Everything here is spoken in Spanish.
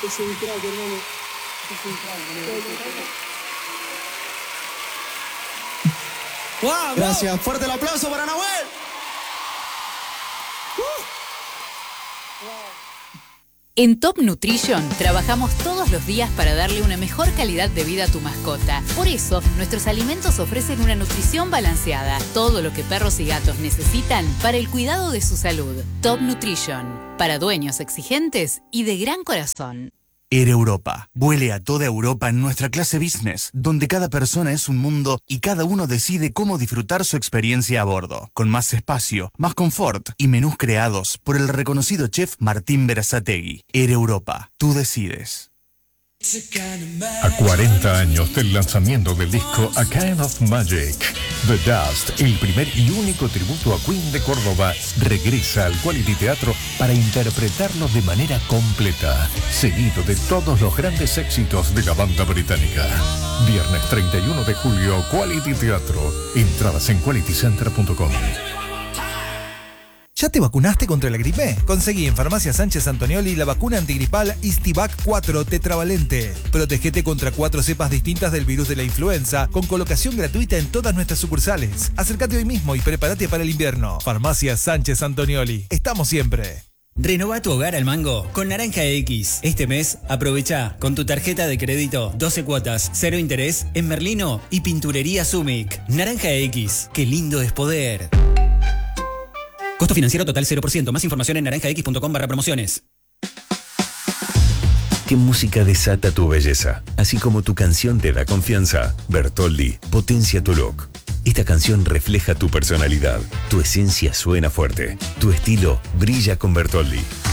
Es un crack, hermano. Es un crack. ¡Wow! Gracias. Fuerte el aplauso para Nahuel. En Top Nutrition trabajamos todos los días para darle una mejor calidad de vida a tu mascota. Por eso, nuestros alimentos ofrecen una nutrición balanceada, todo lo que perros y gatos necesitan para el cuidado de su salud. Top Nutrition, para dueños exigentes y de gran corazón. Air Europa. Vuele a toda Europa en nuestra clase business, donde cada persona es un mundo y cada uno decide cómo disfrutar su experiencia a bordo. Con más espacio, más confort y menús creados por el reconocido chef Martín Berazategui. Air Europa. Tú decides. A 40 años del lanzamiento del disco A Kind of Magic, The Dust, el primer y único tributo a Queen de Córdoba, regresa al Quality Teatro para interpretarlo de manera completa, seguido de todos los grandes éxitos de la banda británica. Viernes 31 de julio, Quality Teatro. Entradas en qualitycenter.com. ¿Ya te vacunaste contra la gripe? Conseguí en Farmacia Sánchez Antonioli la vacuna antigripal Istivac 4 tetravalente. Protégete contra 4 cepas distintas del virus de la influenza, con colocación gratuita en todas nuestras sucursales. Acércate hoy mismo y prepárate para el invierno. Farmacia Sánchez Antonioli. Estamos siempre. Renova tu hogar al mango con Naranja X. Este mes aprovecha con tu tarjeta de crédito 12 cuotas, 0 interés en Merlino y Pinturería Sumic. Naranja X, qué lindo es poder. Costo financiero total 0%. Más información en naranjax.com/promociones. ¿Qué música desata tu belleza? Así como tu canción te da confianza. Bertoldi potencia tu look. Esta canción refleja tu personalidad. Tu esencia suena fuerte. Tu estilo brilla con Bertoldi.